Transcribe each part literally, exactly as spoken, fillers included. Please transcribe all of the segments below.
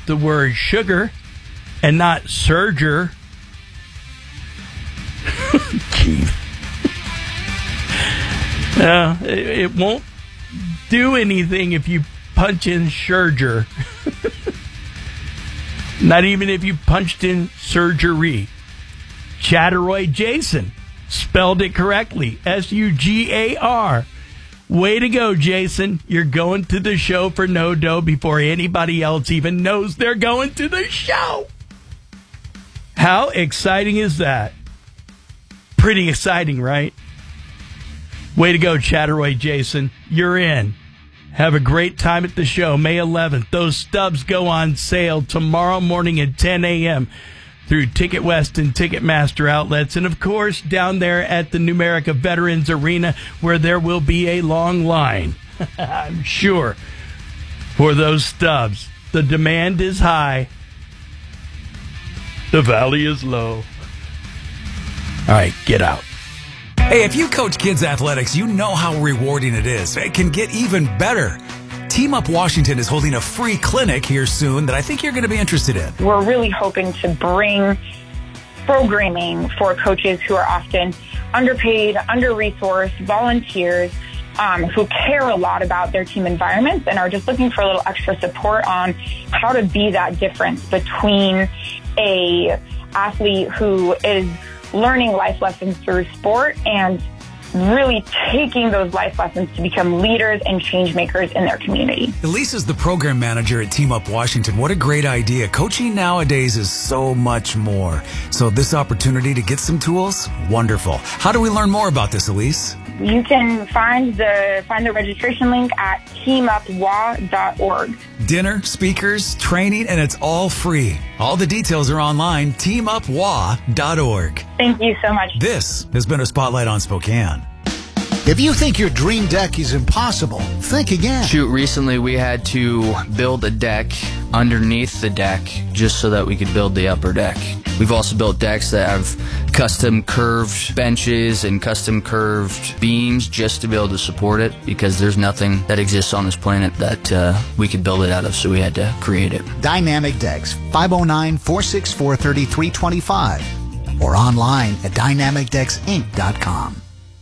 the word sugar and not surger. Keith. Uh, it, it won't do anything if you punch in surger. Not even if you punched in surgery. Chatteroy Jason spelled it correctly. S U G A R. Way to go, Jason. You're going to the show for no dough before anybody else even knows they're going to the show. How exciting is that? Pretty exciting, right? Way to go, Chatteroy Jason. You're in. Have a great time at the show, May eleventh. Those stubs go on sale tomorrow morning at ten a.m. through Ticket West and Ticketmaster outlets. And, of course, down there at the Numerica Veterans Arena, where there will be a long line, I'm sure, for those stubs. The demand is high. The valley is low. All right, get out. Hey, if you coach kids athletics, you know how rewarding it is. It can get even better. Team Up Washington is holding a free clinic here soon that I think you're going to be interested in. We're really hoping to bring programming for coaches who are often underpaid, under-resourced, volunteers, um, who care a lot about their team environments and are just looking for a little extra support on how to be that difference between a athlete who is learning life lessons through sport and really taking those life lessons to become leaders and change makers in their community. Elise is the program manager at Team Up Washington. What a great idea. Coaching nowadays is so much more. So this opportunity to get some tools, wonderful. How do we learn more about this, Elise? You can find the find the registration link at team up w a dot org. Dinner, speakers, training, and it's all free. All the details are online, team up w a dot org. Thank you so much. This has been a Spotlight on Spokane. If you think your dream deck is impossible, think again. Shoot, recently we had to build a deck underneath the deck just so that we could build the upper deck. We've also built decks that have custom curved benches and custom curved beams just to be able to support it, because there's nothing that exists on this planet that uh, we could build it out of, so we had to create it. Dynamic Decks, five oh nine, four six four, three three two five or online at dynamic decks inc dot com.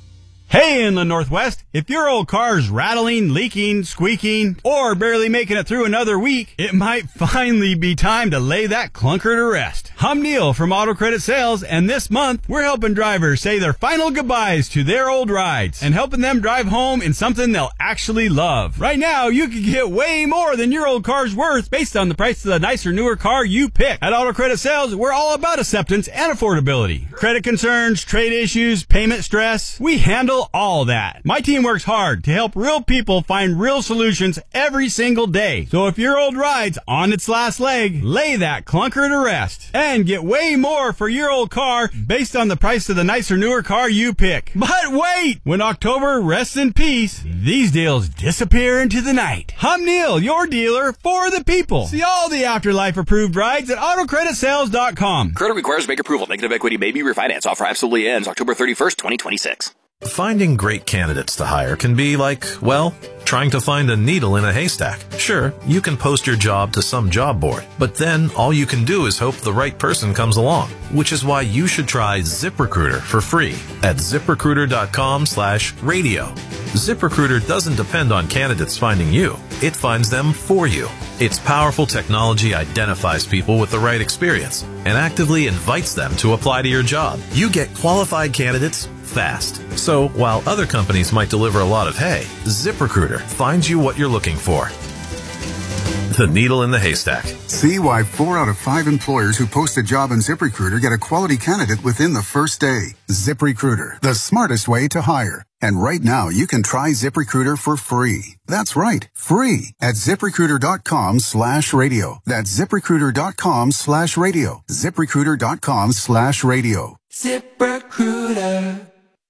Hey, in the Northwest, if your old car's rattling, leaking, squeaking, or barely making it through another week, it might finally be time to lay that clunker to rest. I'm Neil from Auto Credit Sales, and this month, we're helping drivers say their final goodbyes to their old rides and helping them drive home in something they'll actually love. Right now, you can get way more than your old car's worth based on the price of the nicer, newer car you pick. At Auto Credit Sales, we're all about acceptance and affordability. Credit concerns, trade issues, payment stress, we handle all that. My team works hard to help real people find real solutions every single day. So if your old ride's on its last leg, lay that clunker to rest and get way more for your old car based on the price of the nicer, newer car you pick. But wait! When October rests in peace, these deals disappear into the night. I'm Neil, your dealer for the people. See all the Afterlife approved rides at auto credit sales dot com. Credit requires bank approval. Negative equity may be refinanced. Offer absolutely ends October thirty-first, twenty twenty-six. Finding great candidates to hire can be like, well, trying to find a needle in a haystack. Sure, you can post your job to some job board, but then all you can do is hope the right person comes along, which is why you should try ZipRecruiter for free at zip recruiter dot com slash radio. ZipRecruiter doesn't depend on candidates finding you. It finds them for you. Its powerful technology identifies people with the right experience and actively invites them to apply to your job. You get qualified candidates fast. So while other companies might deliver a lot of hay, ZipRecruiter finds you what you're looking for. The needle in the haystack. See why four out of five employers who post a job on ZipRecruiter get a quality candidate within the first day. ZipRecruiter, the smartest way to hire. And right now, you can try ZipRecruiter for free. That's right, free at zip recruiter dot com slash radio. That's zip recruiter dot com slash radio. zip recruiter dot com slash radio. ZipRecruiter.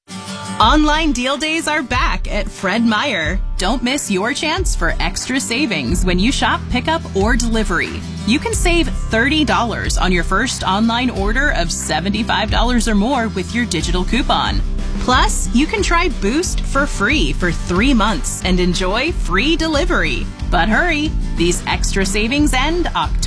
Online deal days are back at Fred Meyer. Don't miss your chance for extra savings when you shop pickup or delivery. You can save thirty dollars on your first online order of seventy-five dollars or more with your digital coupon. Plus, you can try Boost for free for three months and enjoy free delivery. But hurry, these extra savings end October